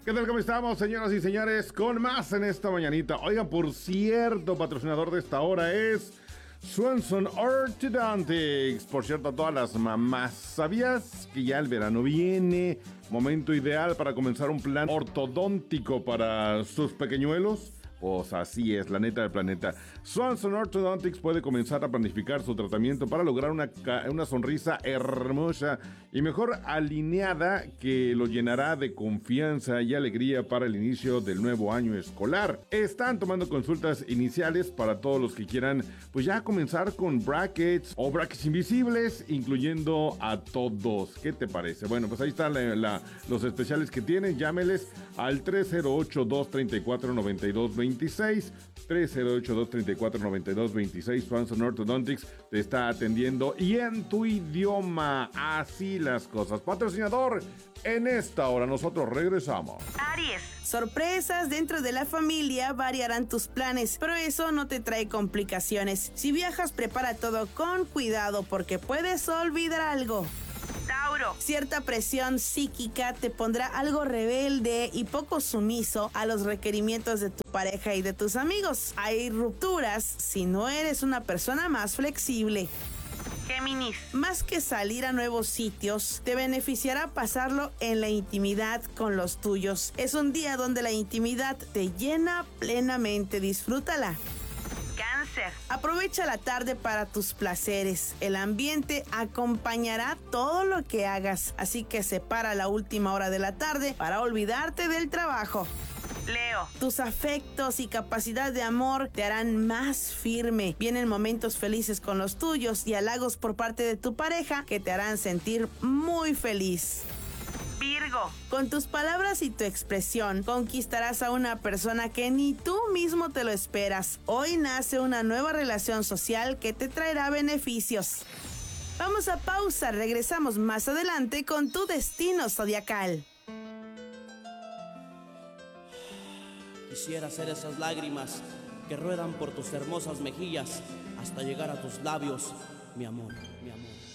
¿Qué tal? ¿Cómo estamos, señoras y señores? Con más en esta mañanita. Oigan, por cierto, patrocinador de esta hora es Swanson Orthodontics. Por cierto, a todas las mamás, ¿sabías que ya el verano viene? Momento ideal para comenzar un plan ortodóntico para sus pequeñuelos. Pues así es, la neta del planeta. Swanson Orthodontics puede comenzar a planificar su tratamiento para lograr una sonrisa hermosa y mejor alineada que lo llenará de confianza y alegría para el inicio del nuevo año escolar. Están tomando consultas iniciales para todos los que quieran, pues ya comenzar con brackets o brackets invisibles, incluyendo a todos. ¿Qué te parece? Bueno, pues ahí están los especiales que tienen. Llámeles al 308-234-9226. 308-234-9226. Swanson Orthodontics te está atendiendo y en tu idioma. Así las cosas. Patrocinador, en esta hora nosotros regresamos. Aries. Sorpresas dentro de la familia variarán tus planes, pero eso no te trae complicaciones. Si viajas, prepara todo con cuidado porque puedes olvidar algo. Tauro. Cierta presión psíquica te pondrá algo rebelde y poco sumiso a los requerimientos de tu pareja y de tus amigos. Hay rupturas si no eres una persona más flexible. Géminis. Más que salir a nuevos sitios, te beneficiará pasarlo en la intimidad con los tuyos. Es un día donde la intimidad te llena plenamente. Disfrútala. Cáncer. Aprovecha la tarde para tus placeres. El ambiente acompañará todo lo que hagas, así que separa la última hora de la tarde para olvidarte del trabajo. Leo. Tus afectos y capacidad de amor te harán más firme. Vienen momentos felices con los tuyos y halagos por parte de tu pareja que te harán sentir muy feliz. Virgo. Con tus palabras y tu expresión conquistarás a una persona que ni tú mismo te lo esperas. Hoy nace una nueva relación social que te traerá beneficios. Vamos a pausa, regresamos más adelante con tu destino zodiacal. Quisiera ser esas lágrimas que ruedan por tus hermosas mejillas hasta llegar a tus labios, mi amor.